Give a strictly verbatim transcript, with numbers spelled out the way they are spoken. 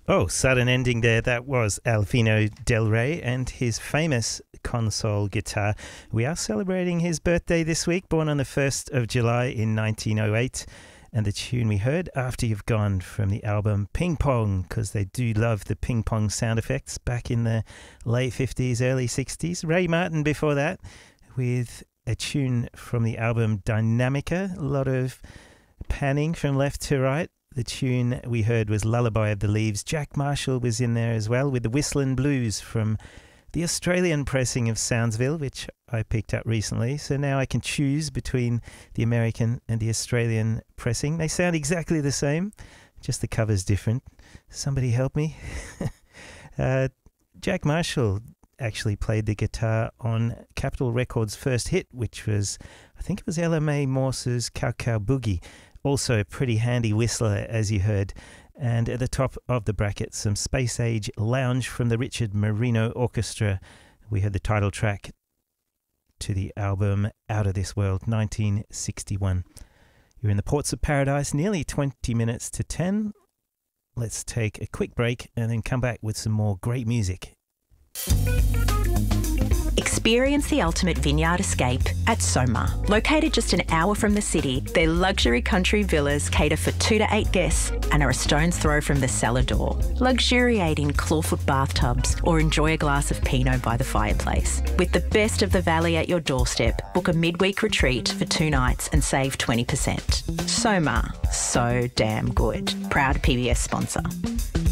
Oh, sudden ending there. That was Alvino Del Rey and his famous console guitar. We are celebrating his birthday this week, born on the first of July in nineteen oh eight. And the tune we heard, After You've Gone, from the album Ping Pong, because they do love the ping pong sound effects back in the late fifties, early sixties. Ray Martin before that with a tune from the album Dynamica, a lot of panning from left to right. The tune we heard was Lullaby of the Leaves. Jack Marshall was in there as well with the Whistling Blues from the Australian pressing of Soundsville, which I picked up recently. So now I can choose between the American and the Australian pressing. They sound exactly the same, just the cover's different. Somebody help me. uh, Jack Marshall actually played the guitar on Capitol Records' first hit, which was, I think it was Ella Mae Morse's Cow Cow Boogie. Also a pretty handy whistler, as you heard. And at the top of the bracket, some Space Age Lounge from the Richard Marino Orchestra. We had the title track to the album Out of This World, nineteen sixty-one. You're in the Ports of Paradise, nearly twenty minutes to ten. Let's take a quick break and then come back with some more great music. Experience the ultimate vineyard escape at Soma. Located just an hour from the city, their luxury country villas cater for two to eight guests and are a stone's throw from the cellar door. Luxuriate in clawfoot bathtubs or enjoy a glass of Pinot by the fireplace. With the best of the valley at your doorstep, book a midweek retreat for two nights and save twenty percent. Soma, so damn good. Proud P B S sponsor.